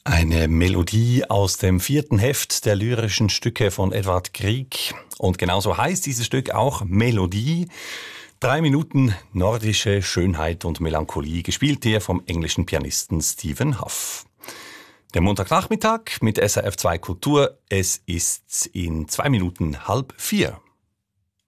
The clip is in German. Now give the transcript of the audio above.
Eine Melodie aus dem 4. Heft der lyrischen Stücke von Edvard Grieg. Und genauso heißt dieses Stück auch Melodie. 3 Minuten nordische Schönheit und Melancholie, gespielt hier vom englischen Pianisten Stephen Hough. Der Montagnachmittag mit SRF 2 Kultur. Es ist in 2 Minuten 3:30.